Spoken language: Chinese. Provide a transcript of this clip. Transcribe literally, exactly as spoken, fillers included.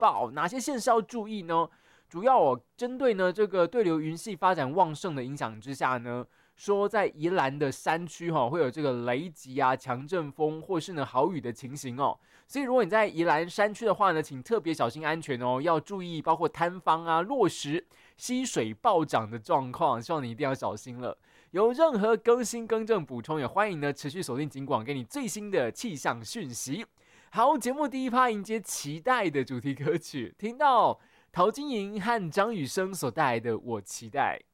报，哪些县市要注意呢？主要哦，针对呢这个对流云系发展旺盛的影响之下呢，说在宜兰的山区哈、哦、会有这个雷击啊、强阵风或是呢豪雨的情形哦。所以如果你在宜兰山区的话呢，请特别小心安全哦，要注意包括坍方啊、落石、溪水暴涨的状况，希望你一定要小心了。有任何更新更正补充，也欢迎呢持续锁定警广给你最新的气象讯息。好，节目第一趴迎接期待的主题歌曲，听到陶晶莹和张雨生所带来的《我期待》。